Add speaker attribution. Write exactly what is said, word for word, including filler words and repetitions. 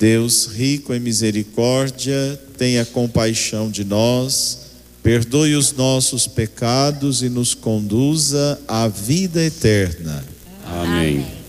Speaker 1: Deus, rico em misericórdia, tenha compaixão de nós, perdoe os nossos pecados e nos conduza à vida eterna.
Speaker 2: Amém.